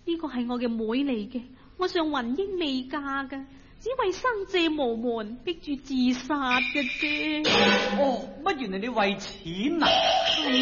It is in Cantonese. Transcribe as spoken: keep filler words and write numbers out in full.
呢個係我嘅妹嚟嘅，我上雲英未嫁噶，只為生借無門，逼住自殺嘅啫。 哦，乜原來你為錢啊？ 係